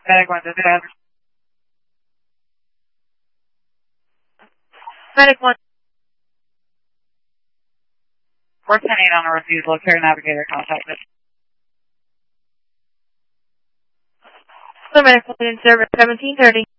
Medic 1, does it have? Medic 1. We're 10-8 on a refusal. Care navigator contacted. So Medic 1 in service 1730.